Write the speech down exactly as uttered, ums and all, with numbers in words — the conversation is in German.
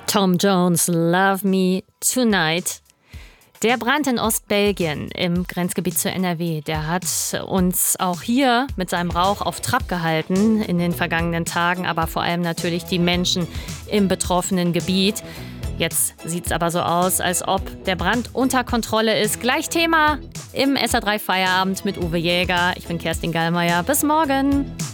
Tom Jones, Love Me Tonight. Der Brand in Ostbelgien im Grenzgebiet zu N R W, der hat uns auch hier mit seinem Rauch auf Trab gehalten in den vergangenen Tagen, aber vor allem natürlich die Menschen im betroffenen Gebiet. Jetzt sieht es aber so aus, als ob der Brand unter Kontrolle ist. Gleich Thema im S R drei Feierabend mit Uwe Jäger. Ich bin Kerstin Gallmeier. Bis morgen.